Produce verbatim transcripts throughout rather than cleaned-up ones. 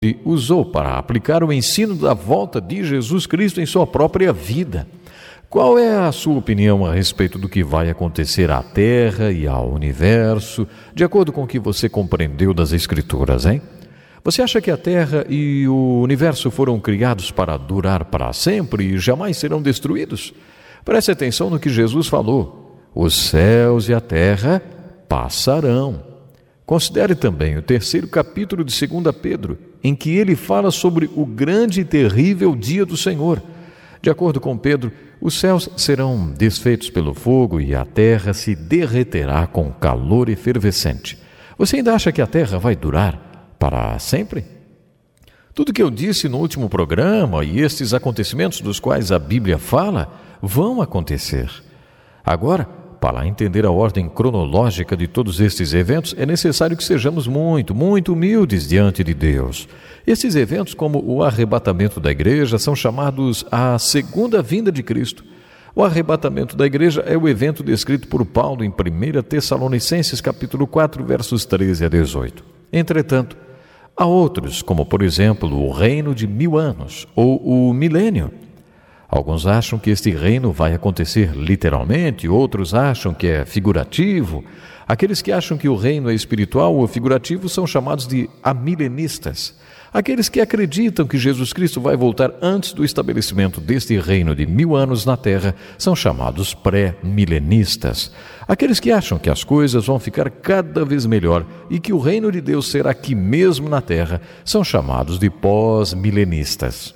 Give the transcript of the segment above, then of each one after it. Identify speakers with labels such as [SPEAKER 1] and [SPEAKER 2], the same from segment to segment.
[SPEAKER 1] usou para aplicar o ensino da volta de Jesus Cristo em sua própria vida. Qual é a sua opinião a respeito do que vai acontecer à Terra e ao universo, de acordo com o que você compreendeu das Escrituras, hein? Você acha que a Terra e o universo foram criados para durar para sempre e jamais serão destruídos? Preste atenção no que Jesus falou: os céus e a terra passarão. Considere também o terceiro capítulo de Segunda Pedro, em que ele fala sobre o grande e terrível dia do Senhor. De acordo com Pedro, os céus serão desfeitos pelo fogo e a terra se derreterá com calor efervescente. Você ainda acha que a terra vai durar para sempre? Tudo que eu disse no último programa e estes acontecimentos dos quais a Bíblia fala vão acontecer. Agora, para entender a ordem cronológica de todos estes eventos, é necessário que sejamos muito, muito humildes diante de Deus. Estes eventos, como o arrebatamento da igreja, são chamados a segunda vinda de Cristo. O arrebatamento da igreja é o evento descrito por Paulo em primeira Tessalonicenses, capítulo quatro, versos treze a dezoito. Entretanto, há outros, como por exemplo o reino de mil anos ou o milênio. Alguns acham que este reino vai acontecer literalmente, outros acham que é figurativo. Aqueles que acham que o reino é espiritual ou figurativo são chamados de amilenistas. Aqueles que acreditam que Jesus Cristo vai voltar antes do estabelecimento deste reino de mil anos na terra são chamados pré-milenistas. Aqueles que acham que as coisas vão ficar cada vez melhor e que o reino de Deus será aqui mesmo na terra são chamados de pós-milenistas.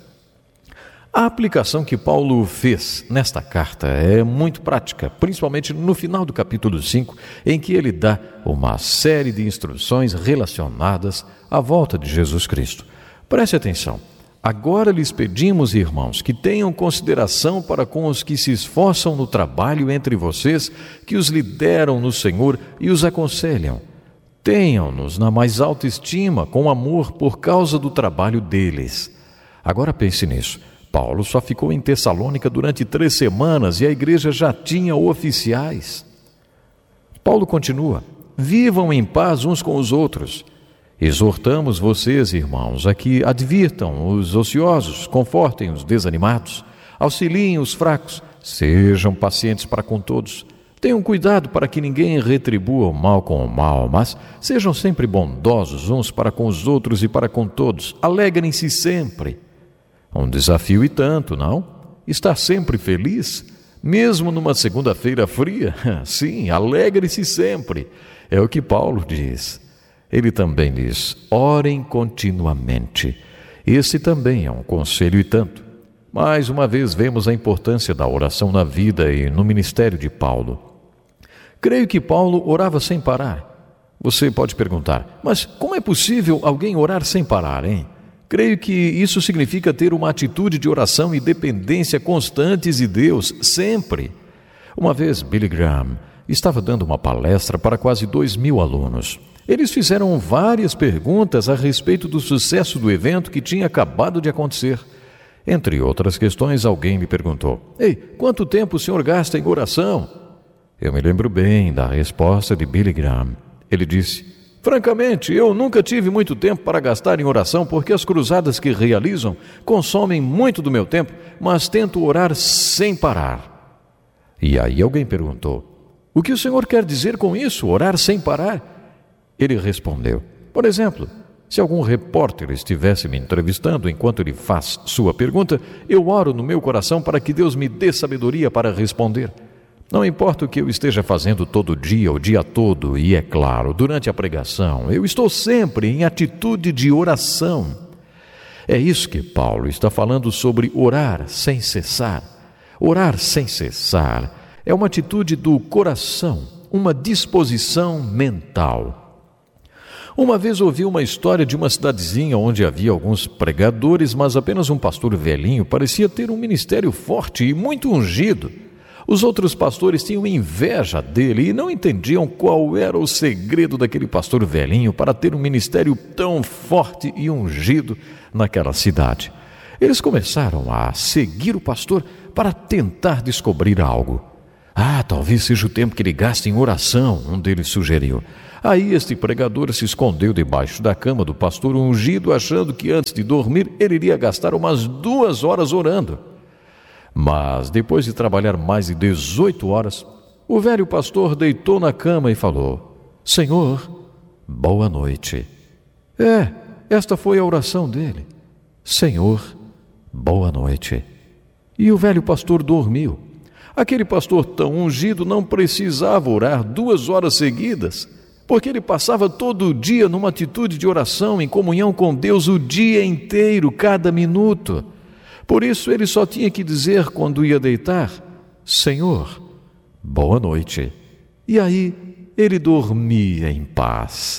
[SPEAKER 1] A aplicação que Paulo fez nesta carta é muito prática, principalmente no final do capítulo cinco, em que ele dá uma série de instruções relacionadas à volta de Jesus Cristo. Preste atenção. Agora lhes pedimos, irmãos, que tenham consideração para com os que se esforçam no trabalho entre vocês, que os lideram no Senhor e os aconselham. Tenham-nos na mais alta estima, com amor por causa do trabalho deles. Agora pense nisso. Paulo só ficou em Tessalônica durante três semanas e a igreja já tinha oficiais. Paulo continua: vivam em paz uns com os outros. Exortamos vocês, irmãos, a que advirtam os ociosos, confortem os desanimados, auxiliem os fracos, sejam pacientes para com todos. Tenham cuidado para que ninguém retribua o mal com o mal, mas sejam sempre bondosos uns para com os outros e para com todos. Alegrem-se sempre. Um desafio e tanto, não? Estar sempre feliz, mesmo numa segunda-feira fria? Sim, alegre-se sempre. É o que Paulo diz. Ele também diz: orem continuamente. Esse também é um conselho e tanto. Mais uma vez vemos a importância da oração na vida e no ministério de Paulo. Creio que Paulo orava sem parar. Você pode perguntar: mas como é possível alguém orar sem parar, hein? Creio que isso significa ter uma atitude de oração e dependência constantes de Deus, sempre. Uma vez, Billy Graham estava dando uma palestra para quase dois mil alunos. Eles fizeram várias perguntas a respeito do sucesso do evento que tinha acabado de acontecer. Entre outras questões, alguém lhe perguntou: Ei, quanto tempo o senhor gasta em oração? Eu me lembro bem da resposta de Billy Graham. Ele disse: francamente, eu nunca tive muito tempo para gastar em oração, porque as cruzadas que realizam consomem muito do meu tempo, mas tento orar sem parar. E aí alguém perguntou: o que o senhor quer dizer com isso, orar sem parar? Ele respondeu: por exemplo, se algum repórter estivesse me entrevistando enquanto ele faz sua pergunta, eu oro no meu coração para que Deus me dê sabedoria para responder. Não importa o que eu esteja fazendo todo dia, o dia todo, e é claro, durante a pregação, eu estou sempre em atitude de oração. É isso que Paulo está falando sobre orar sem cessar. Orar sem cessar é uma atitude do coração, uma disposição mental. Uma vez ouvi uma história de uma cidadezinha onde havia alguns pregadores, mas apenas um pastor velhinho parecia ter um ministério forte e muito ungido. Os outros pastores tinham inveja dele e não entendiam qual era o segredo daquele pastor velhinho para ter um ministério tão forte e ungido naquela cidade. Eles começaram a seguir o pastor para tentar descobrir algo. Ah, talvez seja o tempo que ele gasta em oração, um deles sugeriu. Aí este pregador se escondeu debaixo da cama do pastor ungido, achando que antes de dormir ele iria gastar umas duas horas orando. Mas depois de trabalhar mais de dezoito horas, o velho pastor deitou na cama e falou: Senhor, boa noite. É, esta foi a oração dele. Senhor, boa noite. E o velho pastor dormiu. Aquele pastor tão ungido não precisava orar duas horas seguidas, porque ele passava todo o dia numa atitude de oração em comunhão com Deus o dia inteiro, cada minuto. Por isso ele só tinha que dizer quando ia deitar: Senhor, boa noite. E aí ele dormia em paz.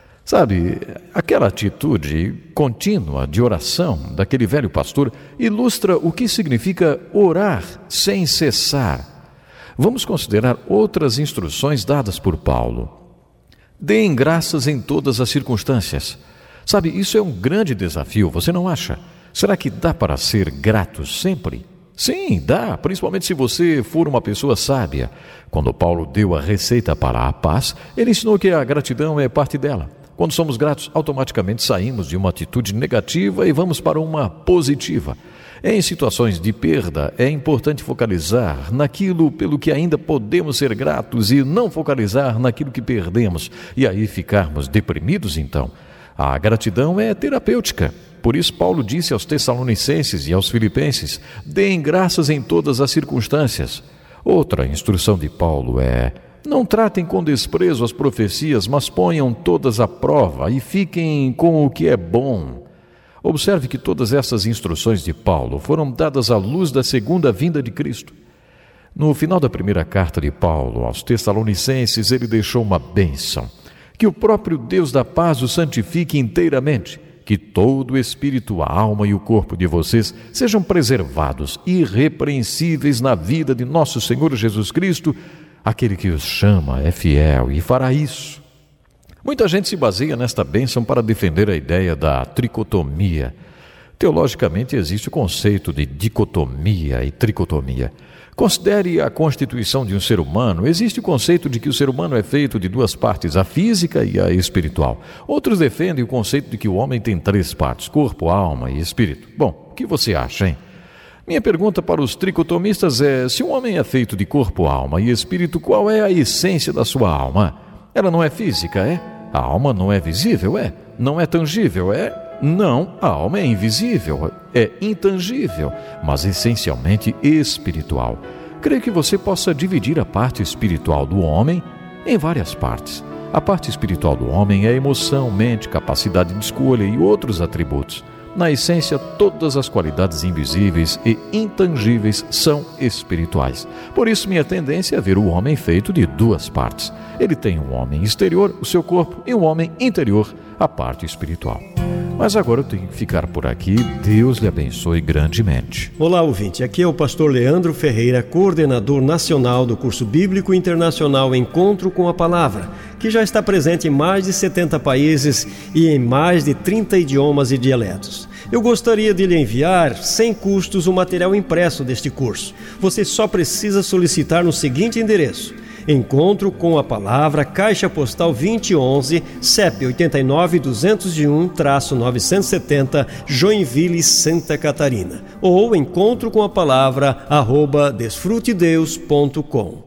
[SPEAKER 1] Sabe, aquela atitude contínua de oração daquele velho pastor ilustra o que significa orar sem cessar. Vamos considerar outras instruções dadas por Paulo. Deem graças em todas as circunstâncias. Sabe, isso é um grande desafio, você não acha? Será que dá para ser grato sempre? Sim, dá, principalmente se você for uma pessoa sábia. Quando Paulo deu a receita para a paz, ele ensinou que a gratidão é parte dela. Quando somos gratos, automaticamente saímos de uma atitude negativa e vamos para uma positiva. Em situações de perda, é importante focalizar naquilo pelo que ainda podemos ser gratos e não focalizar naquilo que perdemos, e aí ficarmos deprimidos então. A gratidão é terapêutica. Por isso Paulo disse aos Tessalonicenses e aos Filipenses: deem graças em todas as circunstâncias. Outra instrução de Paulo é: não tratem com desprezo as profecias, mas ponham todas à prova e fiquem com o que é bom. Observe que todas essas instruções de Paulo foram dadas à luz da segunda vinda de Cristo. No final da primeira carta de Paulo aos Tessalonicenses, ele deixou uma bênção: que o próprio Deus da paz o santifique inteiramente, que todo o espírito, a alma e o corpo de vocês sejam preservados, irrepreensíveis na vida de nosso Senhor Jesus Cristo. Aquele que os chama é fiel e fará isso. Muita gente se baseia nesta bênção para defender a ideia da tricotomia. Teologicamente existe o conceito de dicotomia e tricotomia. Considere a constituição de um ser humano. Existe o conceito de que o ser humano é feito de duas partes, a física e a espiritual. Outros defendem o conceito de que o homem tem três partes, corpo, alma e espírito. Bom, o que você acha, hein? Minha pergunta para os tricotomistas é: se um homem é feito de corpo, alma e espírito, qual é a essência da sua alma? Ela não é física, é? A alma não é visível, é? Não é tangível, é? Não, a alma é invisível, é intangível, mas essencialmente espiritual. Creio que você possa dividir a parte espiritual do homem em várias partes. A parte espiritual do homem é emoção, mente, capacidade de escolha e outros atributos. Na essência, todas as qualidades invisíveis e intangíveis são espirituais. Por isso, minha tendência é ver o homem feito de duas partes. Ele tem um homem exterior, o seu corpo, e um homem interior, a parte espiritual. Mas agora eu tenho que ficar por aqui. Deus lhe abençoe grandemente.
[SPEAKER 2] Olá, ouvinte. Aqui é o pastor Leandro Ferreira, coordenador nacional do curso bíblico internacional Encontro com a Palavra, que já está presente em mais de setenta países e em mais de trinta idiomas e dialetos. Eu gostaria de lhe enviar, sem custos, o material impresso deste curso. Você só precisa solicitar no seguinte endereço: Encontro com a Palavra, Caixa Postal vinte e onze, C E P oito nove dois zero um novecentos e setenta, Joinville, Santa Catarina. Ou encontro com a palavra arroba desfrutedeus ponto com.